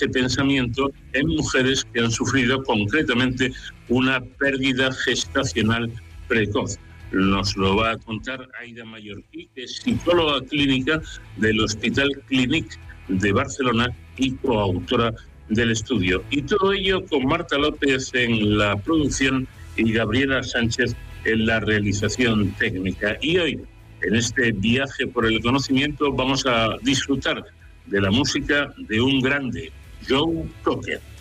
ese pensamiento en mujeres que han sufrido concretamente una pérdida gestacional precoz. Nos lo va a contar Aida Mallorquí, que es psicóloga clínica del Hospital Clínic de Barcelona y coautora del estudio. Y todo ello con Marta López en la producción y Gabriela Sánchez en la realización técnica. Y hoy, en este viaje por el conocimiento, vamos a disfrutar de la música de un grande, Joe Cocker.